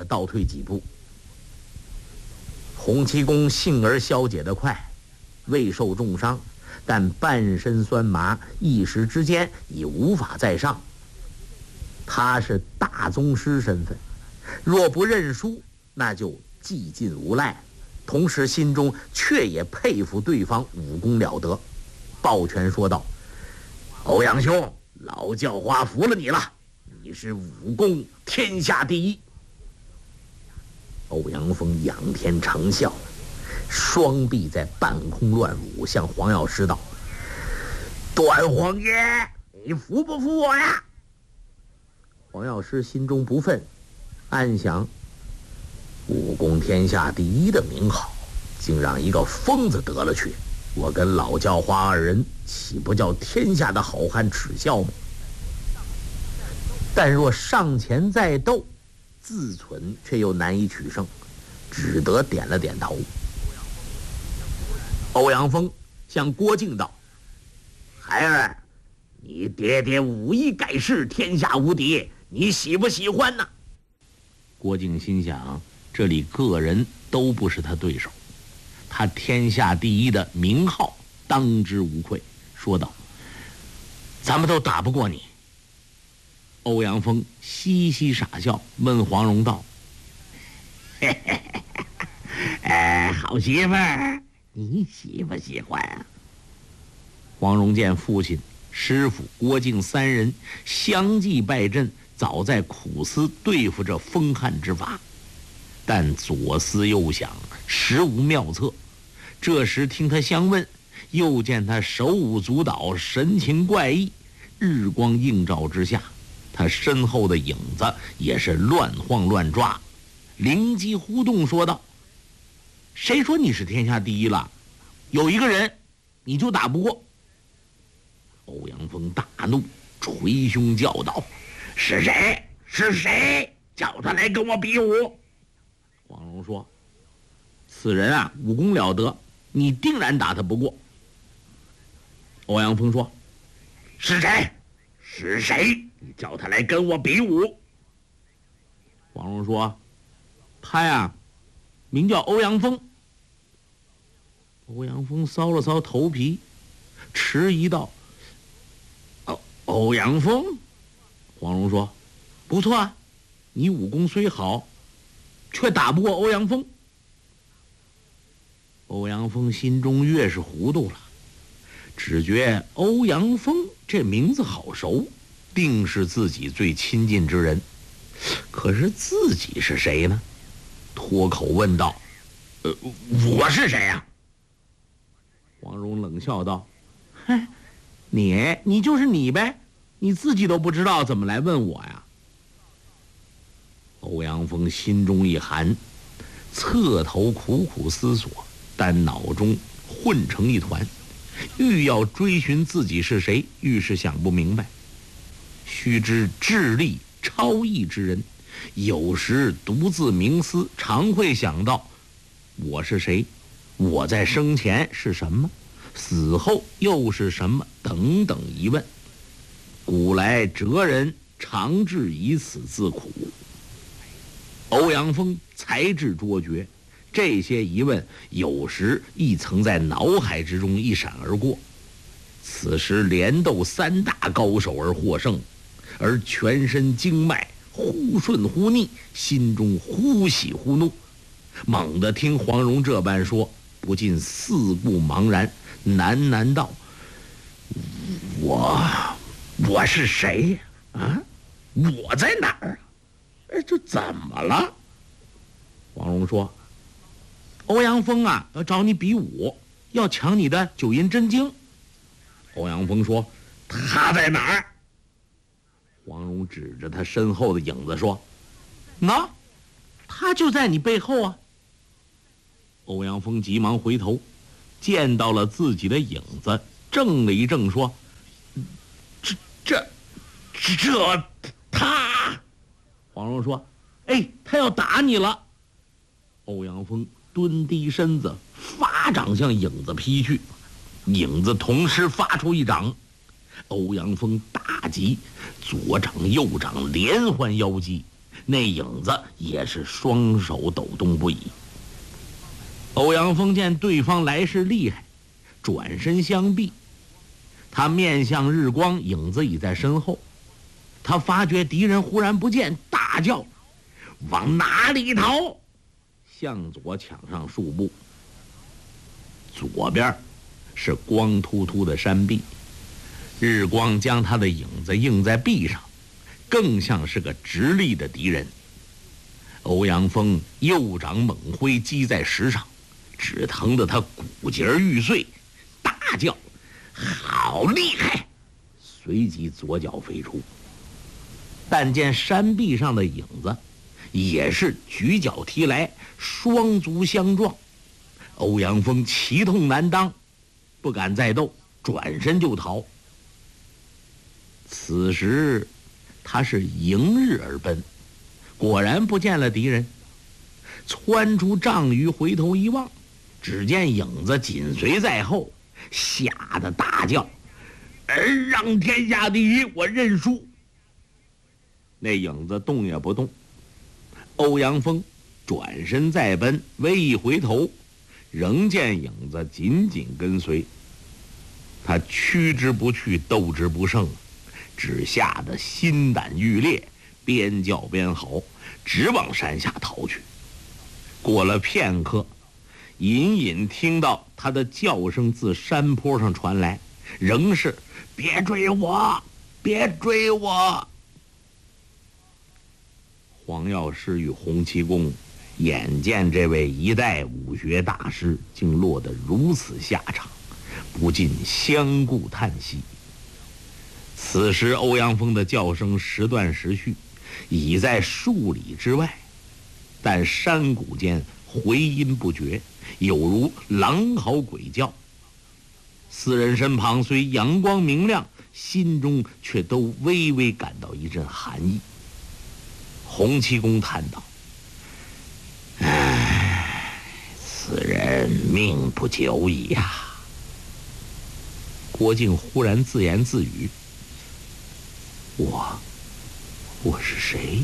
的倒退几步。洪七公幸而消解得快，未受重伤，但半身酸麻，一时之间已无法再上。他是大宗师身份，若不认输，那就技尽无赖，同时心中却也佩服对方武功了得，抱拳说道：“欧阳兄，老教花服了你了，你是武功天下第一。”欧阳锋仰天长啸，双臂在半空乱舞，向黄药师道：“段皇爷，你服不服我呀？”黄药师心中不忿，暗想：武功天下第一的名号，竟让一个疯子得了去，我跟老教花二人岂不叫天下的好汉耻笑吗？但若上前再斗，自忖却又难以取胜，只得点了点头。欧阳锋向郭靖道：“孩儿，你爹爹武艺盖世，天下无敌，你喜不喜欢呢？”郭靖心想，这里个人都不是他对手，他天下第一的名号当之无愧，说道：“咱们都打不过你。”欧阳锋嘻嘻傻笑，问黄蓉道：“嘿嘿嘿，好媳妇儿，你喜不喜欢啊？”黄蓉见父亲、师傅郭靖三人相继败阵，早在苦思对付这风汉之法，但左思右想，实无妙策。这时听他相问，又见他手舞足蹈，神情怪异，日光映照之下，他身后的影子也是乱晃乱抓，灵机忽动说道：“谁说你是天下第一了？有一个人你就打不过。”欧阳锋大怒，捶胸叫道：“是谁？是谁？叫他来跟我比武！”黄蓉说：“此人啊，武功了得，你定然打他不过。”欧阳锋说：“是谁？是谁？你叫他来跟我比武！”黄蓉说：“他呀，名叫欧阳锋。”欧阳锋搔了搔头皮，迟疑道：“欧阳锋？”黄蓉说：“不错啊，你武功虽好，却打不过欧阳锋。”欧阳锋心中越是糊涂了，只觉欧阳锋这名字好熟，定是自己最亲近之人。可是自己是谁呢？脱口问道：“我是谁呀？”黄蓉冷笑道：“嗨，你就是你呗，你自己都不知道，怎么来问我呀？”欧阳锋心中一寒，侧头苦苦思索，但脑中混成一团，愈要追寻自己是谁，愈是想不明白。须知智力超异之人，有时独自冥思，常会想到我是谁，我在生前是什么，死后又是什么等等疑问。古来哲人常至以此自苦。欧阳锋才智卓绝，这些疑问有时亦曾在脑海之中一闪而过。此时连斗三大高手而获胜，而全身经脉忽顺忽逆，心中忽喜忽怒。猛地听黄蓉这般说，不禁四顾茫然，喃喃道：“我是谁啊？我在哪儿？这怎么了？”黄蓉说：“欧阳锋啊，要找你比武，要抢你的九阴真经。”欧阳锋说：“他在哪儿？”黄蓉指着他身后的影子说：“喏，他就在你背后啊。”欧阳锋急忙回头，见到了自己的影子，怔了一怔，说：“这他。”黄蓉说：“哎，他要打你了。”欧阳锋蹲低身子，发掌向影子劈去，影子同时发出一掌，欧阳锋大急，左掌右掌连环腰击， 那影子也是双手抖动不已。欧阳锋见对方来势厉害，转身相避。他面向日光，影子已在身后。他发觉敌人忽然不见，大叫：“往哪里逃？”向左抢上数步。左边是光秃秃的山壁，日光将他的影子映在壁上，更像是个直立的敌人。欧阳锋右掌猛挥，击在石上，只疼得他骨节欲碎，大叫：“好厉害！”随即左脚飞出。但见山壁上的影子也是举脚踢来，双足相撞。欧阳锋奇痛难当，不敢再斗，转身就逃。此时他是迎日而奔，果然不见了敌人。窜出丈余，回头一望，只见影子紧随在后，吓得大叫：“让天下第一，我认输！”那影子动也不动。欧阳锋转身再奔，微一回头，仍见影子紧紧跟随。他驱之不去，斗之不胜，只吓得心胆欲裂，边叫边嚎，直往山下逃去。过了片刻，隐隐听到他的叫声自山坡上传来，仍是“别追我，别追我”。黄药师与洪七公眼见这位一代武学大师竟落得如此下场，不禁相顾叹息。此时欧阳锋的叫声时断时续，已在数里之外，但山谷间回音不绝，有如狼嚎鬼叫。四人身旁虽阳光明亮，心中却都微微感到一阵寒意。洪七公叹道：“唉，此人命不久矣呀。”郭靖忽然自言自语：“我是谁？”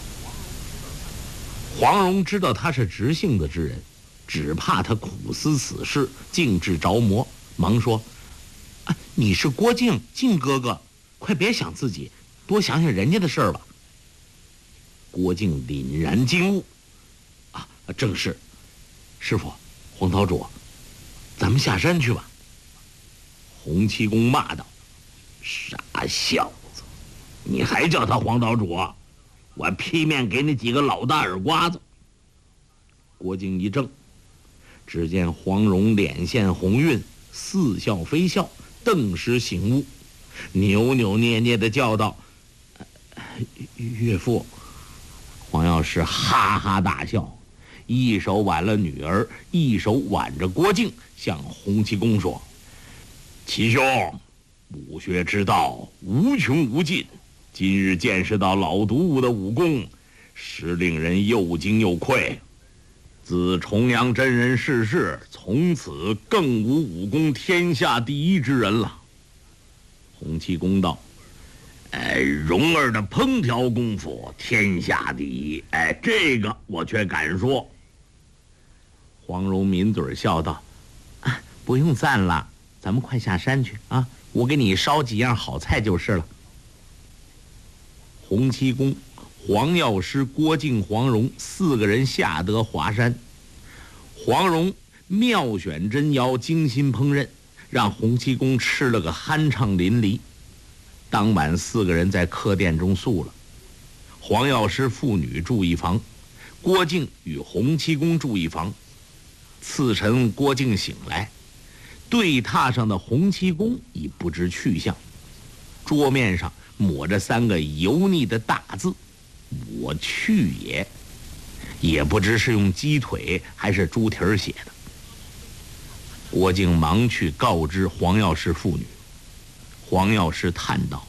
黄蓉知道他是直性子之人，只怕他苦思此事，竟至着魔，忙说：“你是郭靖，靖哥哥，快别想自己，多想想人家的事儿吧。”郭靖凛然惊悟：“正是，师傅，黄岛主，咱们下山去吧。”洪七公骂道：“傻小子，你还叫他黄岛主？我劈面给你几个老大耳刮子！”郭靖一怔，只见黄蓉脸现红晕，似笑非笑，顿时醒悟，扭扭捏捏地叫道：“岳父。”黄药师哈哈大笑，一手挽了女儿，一手挽着郭靖，向洪七公说：“七兄，武学之道无穷无尽，今日见识到老毒物的武功，实令人又惊又愧。自重阳真人逝世，从此更无武功天下第一之人了。”洪七公道：“蓉儿的烹调功夫天下第一，这个我却敢说。”黄蓉抿嘴笑道：“不用赞了，咱们快下山去啊！我给你烧几样好菜就是了。”洪七公、黄药师、郭靖、黄蓉四个人下得华山。黄蓉妙选真肴，精心烹饪，让洪七公吃了个酣畅淋漓。当晚四个人在客店中宿了。黄药师父女住一房，郭靖与洪七公住一房。次晨郭靖醒来，对榻上的洪七公已不知去向，桌面上抹着3个油腻的大字：“我去也”，也不知是用鸡腿还是猪蹄写的。郭靖忙去告知黄药师父女。黄药师叹道：“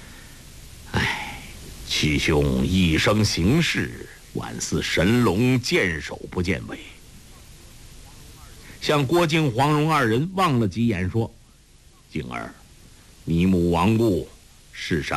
七兄一生行事，宛似神龙见首不见尾。”向郭靖、黄蓉二人望了几眼，说：“靖儿，你母亡故，世上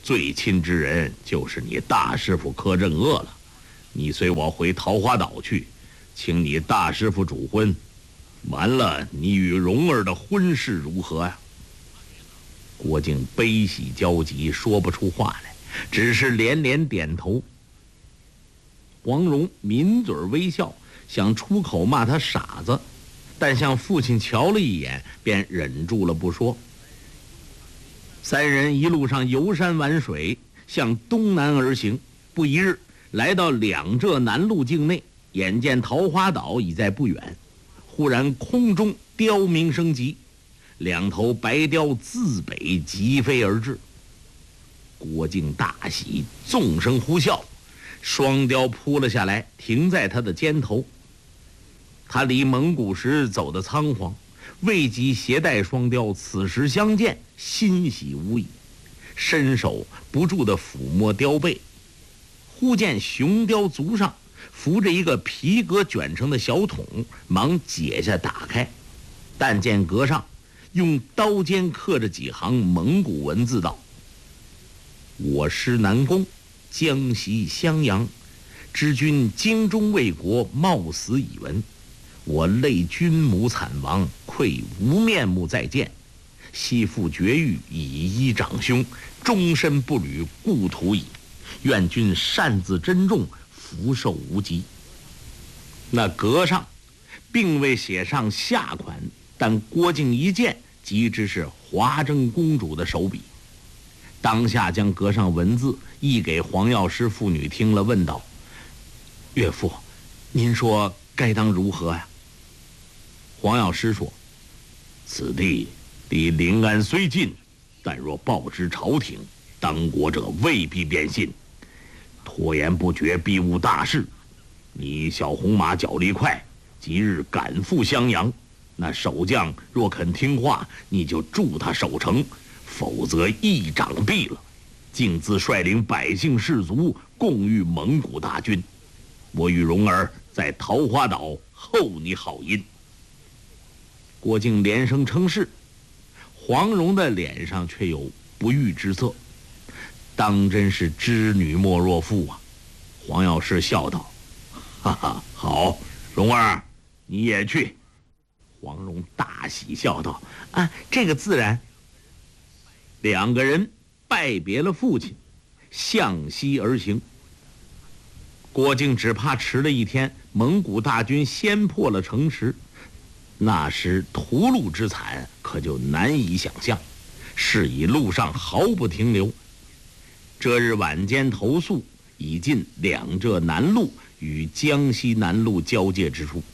最亲之人就是你大师傅柯镇恶了。你随我回桃花岛去，请你大师傅主婚。完了，你与蓉儿的婚事如何呀？郭靖悲喜交集，说不出话来，只是连连点头。黄蓉抿嘴微笑，想出口骂他傻子，但向父亲瞧了一眼，便忍住了不说。三人一路上游山玩水，向东南而行。不一日，来到两浙南路境内，眼见桃花岛已在不远。忽然空中雕鸣声急，两头白雕自北疾飞而至。郭靖大喜，纵声呼啸，双雕扑了下来，停在他的肩头。他离蒙古时走得仓皇，未及携带双雕，此时相见，欣喜无已，伸手不住地抚摸雕背。忽见雄雕足上扶着一个皮革卷成的小桶，忙解下打开，但见阁上用刀尖刻着几行蒙古文字道：我师南宫，江西襄阳，知君精忠为国，冒死以闻。我泪君母惨亡，愧无面目再见。惜父绝育，以一长兄，终身不履故土矣。愿君善自珍重，福寿无极。那阁上并未写上下款，但郭靖一见即知是华筝公主的手笔，当下将阁上文字译给黄药师父女听了，问道：岳父，您说该当如何呀？黄药师说：此地离临安虽近，但若报之朝廷，当国者未必便信，拖延不决，必误大事。你小红马脚力快，即日赶赴襄阳，那守将若肯听话，你就助他守城，否则一掌毙了。径自率领百姓士卒，共御蒙古大军。我与蓉儿在桃花岛候你好音。郭靖连声称是，黄蓉的脸上却有不悦之色，当真是织女莫若父啊！黄药师笑道：哈哈，好，蓉儿，你也去。黄蓉大喜，笑道：啊，这个自然。两个人拜别了父亲，向西而行。郭靖只怕迟了一天，蒙古大军先破了城池，那时屠戮之惨可就难以想象，是以路上毫不停留。这日晚间投宿，已近两浙南路与江西南路交界之处。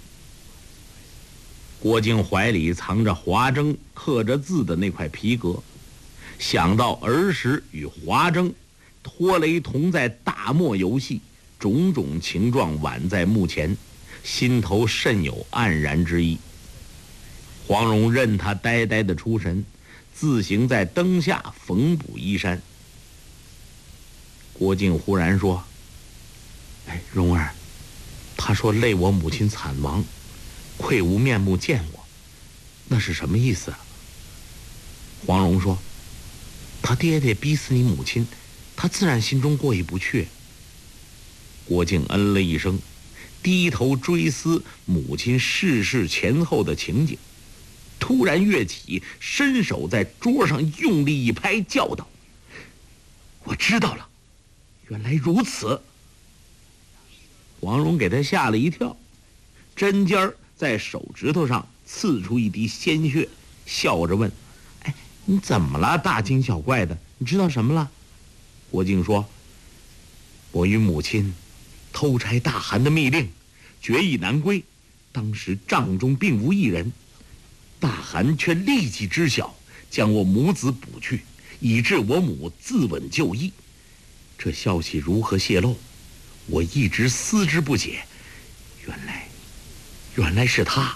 郭靖怀里藏着华筝刻着字的那块皮革，想到儿时与华筝拖雷同在大漠游戏，种种情状宛在目前，心头甚有黯然之意。黄蓉任他呆呆的出神，自行在灯下缝补衣衫。郭靖忽然说：哎，蓉儿，他说累我母亲惨亡，愧无面目见我，那是什么意思啊？黄蓉说：他爹爹逼死你母亲，他自然心中过意不去。郭靖嗯了一声，低头追思母亲逝世前后的情景，突然跃起，伸手在桌上用力一拍，叫道：我知道了，原来如此。黄蓉给他吓了一跳，针尖儿在手指头上刺出一滴鲜血，笑着问：哎，你怎么了？大惊小怪的，你知道什么了？郭靖说：我与母亲偷拆大汗的密令，决意南归，当时帐中并无一人，大汗却立即知晓，将我母子捕去，以致我母自刎就义。这消息如何泄露，我一直思之不解，原来是他。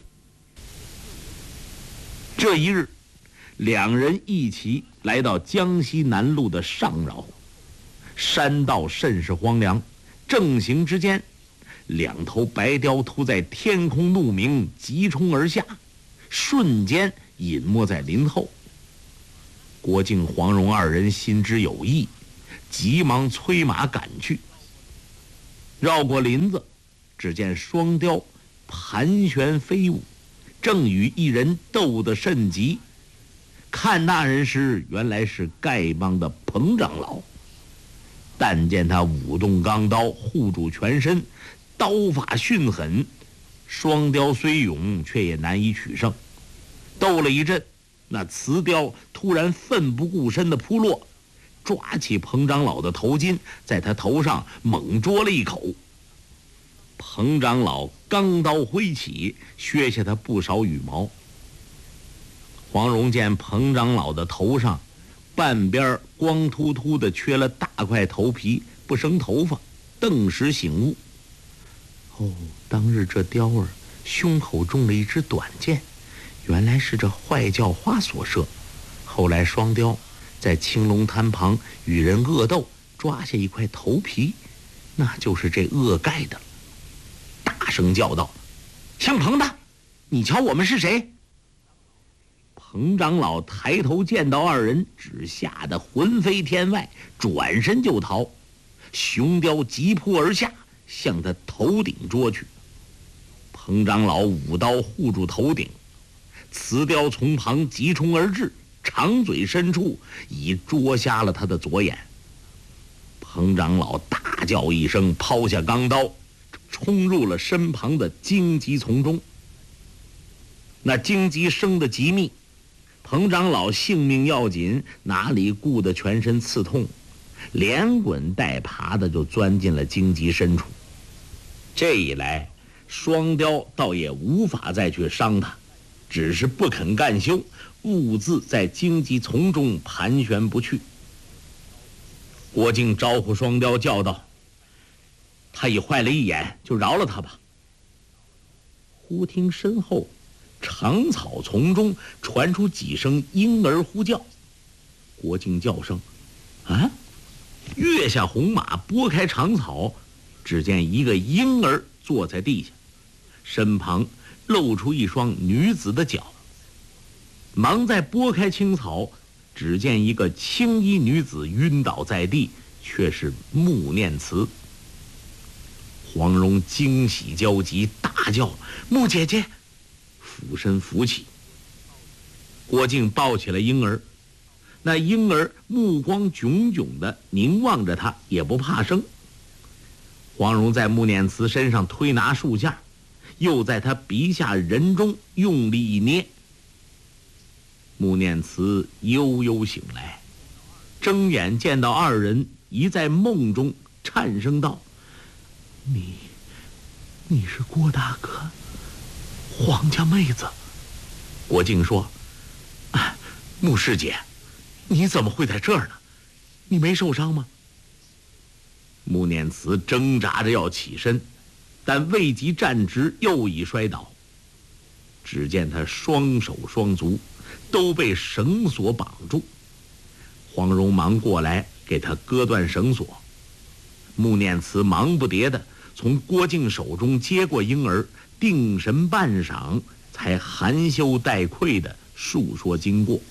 这一日，两人一齐来到江西南路的上饶，山道甚是荒凉，正行之间，两头白雕突在天空怒鸣，急冲而下，瞬间隐没在林后。 郭靖、黄蓉二人心知有意，急忙催马赶去。绕过林子，只见双雕盘旋飞舞，正与一人斗得甚急。看那人时，原来是丐帮的彭长老。但见他舞动钢刀，护住全身，刀法迅狠，双雕虽勇，却也难以取胜。斗了一阵，那雌雕突然奋不顾身地扑落，抓起彭长老的头巾，在他头上猛啄了一口。彭长老钢刀挥起，削下他不少羽毛。黄蓉见彭长老的头上半边光秃秃的缺了大块头皮，不生头发，顿时醒悟。当日这雕儿胸口中了一支短箭，原来是这坏叫花所射。后来双雕在青龙滩旁与人恶斗，抓下一块头皮，那就是这恶丐的。大声叫道：“姓彭的，你瞧我们是谁？”彭长老抬头见到二人，只吓得魂飞天外，转身就逃。雄雕急扑而下，向他头顶捉去。彭长老舞刀护住头顶，雌雕从旁急冲而至，长嘴伸出，已捉瞎了他的左眼。彭长老大叫一声，抛下钢刀，冲入了身旁的荆棘丛中。那荆棘生得极密，彭长老性命要紧，哪里顾得全身刺痛，连滚带爬的就钻进了荆棘深处。这一来，双雕倒也无法再去伤他，只是不肯干休，兀自在荆棘丛中盘旋不去。郭靖招呼双雕叫道：“他已坏了一眼，就饶了他吧。”忽听身后长草丛中传出几声婴儿呼叫。郭靖叫声：“啊！”跃下红马，拨开长草，只见一个婴儿坐在地下，身旁露出一双女子的脚。忙再拨开青草，只见一个青衣女子晕倒在地，却是穆念慈。黄蓉惊喜交集，大叫：“穆姐姐！”俯身扶起。郭靖抱起了婴儿，那婴儿目光炯炯地凝望着他，也不怕生。黄蓉在穆念慈身上推拿数下，又在他鼻下人中用力一捏。穆念慈悠悠醒来，睁眼见到二人，一在梦中颤声道：“你是郭大哥，黄家妹子。”郭靖说：“穆师姐，你怎么会在这儿呢？你没受伤吗？”穆念慈挣扎着要起身，但未及站直，又已摔倒。只见他双手双足都被绳索绑住。黄蓉忙过来给他割断绳索。穆念慈忙不迭地从郭靖手中接过婴儿，定神半晌，才含羞带愧地述说经过。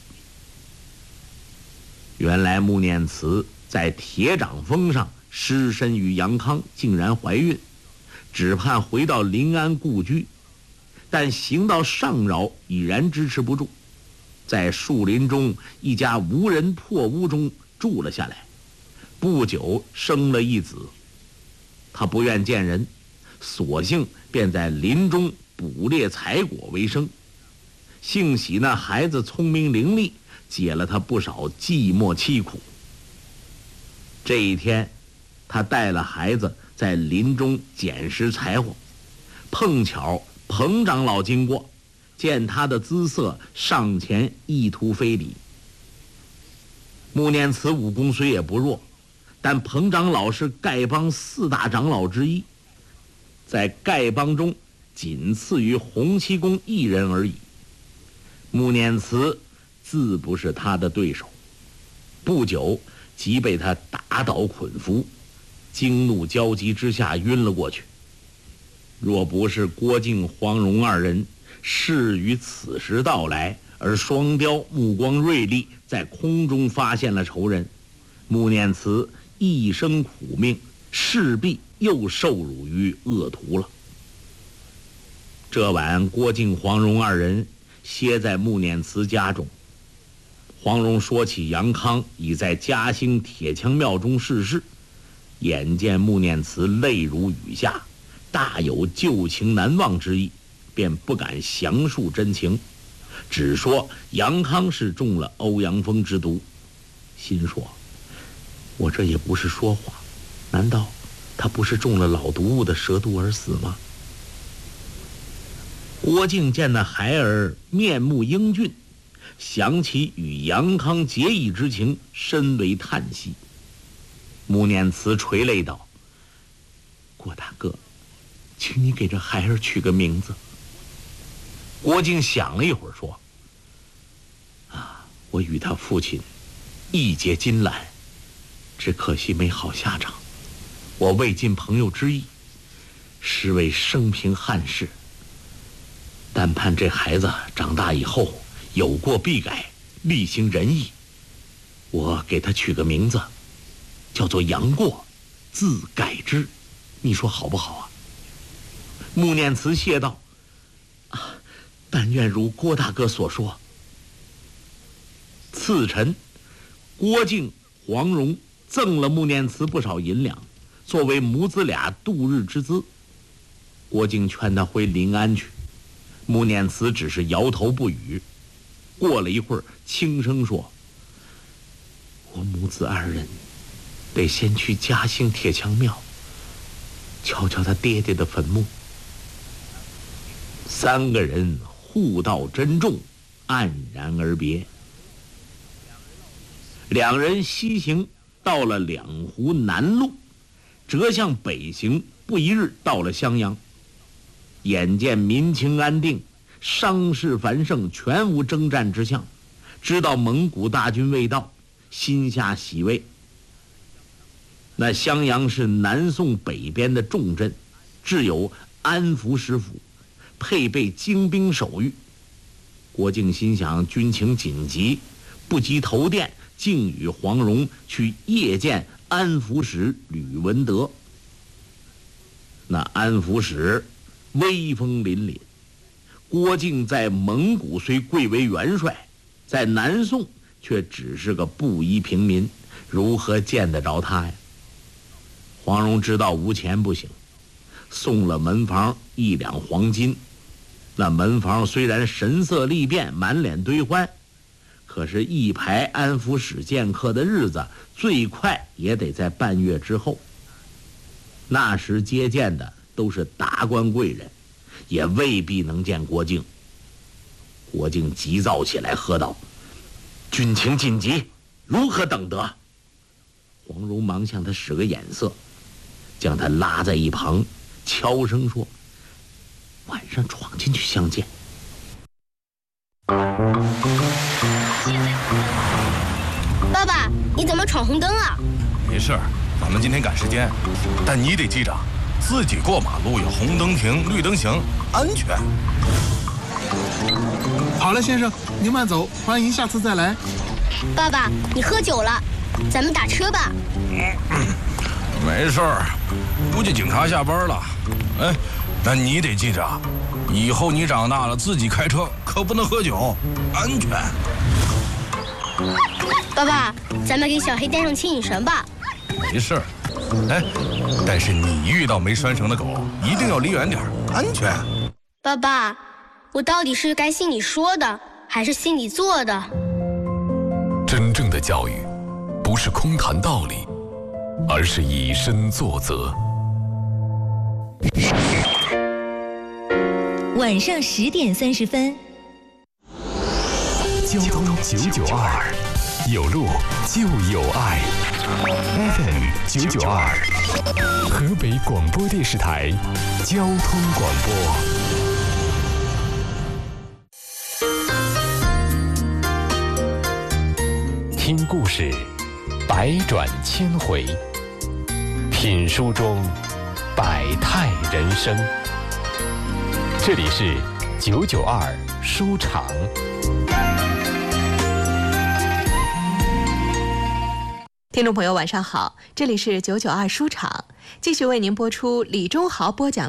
原来穆念慈在铁掌峰上失身于杨康，竟然怀孕，只盼回到临安故居，但行到上饶已然支持不住，在树林中一家无人破屋中住了下来。不久生了一子，他不愿见人，索性便在林中捕猎采果为生。幸喜那孩子聪明伶俐，解了他不少寂寞凄苦。这一天，他带了孩子在林中捡拾柴火，碰巧彭长老经过，见他的姿色，上前意图非礼。穆念慈武功虽也不弱，但彭长老是丐帮4大长老之一，在丐帮中仅次于洪七公一人而已。穆念慈自不是他的对手，不久即被他打倒捆缚，惊怒交集之下晕了过去。若不是郭靖、黄蓉二人适于此时到来， 而双雕目光锐利，在空中发现了仇人。穆念慈一生苦命，势必又受辱于恶徒了。这晚，郭靖、黄蓉二人歇在穆念慈家中。黄蓉说起杨康已在嘉兴铁枪庙中逝世，眼见穆念慈泪如雨下，大有旧情难忘之意，便不敢详述真情，只说杨康是中了欧阳锋之毒，心说：我这也不是说谎，难道他不是中了老毒物的蛇毒而死吗？郭靖见那孩儿面目英俊，想起与杨康结义之情，深为叹息。穆念慈垂泪道：郭大哥，请你给这孩儿取个名字。郭靖想了一会儿说：我与他父亲义结金兰，只可惜没好下场。我未尽朋友之意，实为生平憾事。但盼这孩子长大以后有过必改，力行仁义。我给他取个名字，叫做杨过，字改之，你说好不好啊？穆念慈谢道：但愿如郭大哥所说。次晨，郭靖、黄蓉赠了穆念慈不少银两，作为母子俩度日之资。郭靖劝他回临安去，穆念慈只是摇头不语。过了一会儿，轻声说：我母子二人得先去嘉兴铁枪庙，瞧瞧他爹爹的坟墓。三个人互道珍重，黯然而别。两人西行到了两湖南路，折向北行，不一日到了襄阳。眼见民情安定，商事繁盛，全无征战之象，知道蒙古大军未到，心下喜慰。那襄阳是南宋北边的重镇，置有安抚使府，配备精兵守御。郭靖心想军情紧急，不及投电，竟与黄蓉去夜见安抚使吕文德。那安抚使威风凛凛，郭靖在蒙古虽贵为元帅，在南宋却只是个布衣平民，如何见得着他呀？黄蓉知道无钱不行，送了门房1两黄金。那门房虽然神色厉变，满脸堆欢，可是一排安抚使见客的日子，最快也得在半月之后。那时接见的都是达官贵人，也未必能见郭靖。郭靖急躁起来，喝道：军情紧急，如何等得？黄蓉忙向他使个眼色，将他拉在一旁，悄声说：晚上闯进去相见。 爸爸，你怎么闯红灯啊？ 没事儿，咱们今天赶时间，但你得记着，自己过马路要红灯停，绿灯行，安全。 好了，先生，您慢走，欢迎下次再来。 爸爸，你喝酒了，咱们打车吧。 没事儿，估计警察下班了。哎，但你得记着，以后你长大了自己开车可不能喝酒，安全。 爸爸，咱们给小黑带上牵引绳吧。 没事儿，哎，但是你遇到没拴绳的狗，一定要离远点，安全。 爸爸，我到底是该信你说的，还是信你做的？ 真正的教育，不是空谈道理，而是以身作则。 晚上10点30分， 交通992，有路就有爱。FM 992，河北广播电视台交通广播。听故事，百转千回；品书中，百态人生。这里是992书场。 听众朋友晚上好，这里是992书场，继续为您播出李忠豪播讲